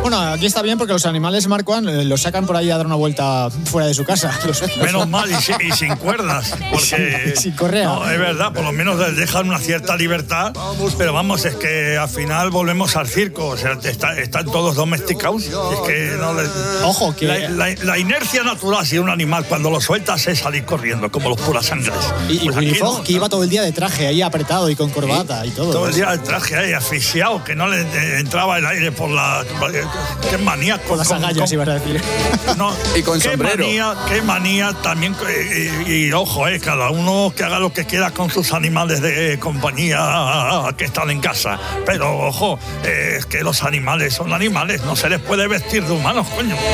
Bueno, aquí está bien porque los animales, Marco, los sacan por ahí a dar una vuelta fuera de su casa. Menos mal, y sin cuerdas, porque sin correa. No, es verdad, por lo menos les dejan una cierta libertad, pero vamos, es que al final volvemos al circo, o sea, están todos domesticados. Es que no les... Ojo, que la inercia natural si un animal cuando lo sueltas es salir corriendo, como los puras sangres. Y pues Willy Fogg, que iba todo el día de traje ahí apretado y con corbata y todo. Todo el día de traje ahí asfixiado, que no le entraba el aire por la... Qué manía. Con las agallas, ibas a decir. No, y con sombrero. Qué manía también. Y ojo, cada uno que haga lo que quiera con sus animales de compañía que están en casa. Pero ojo, es que los animales son animales, no se les puede vestir de humanos, coño.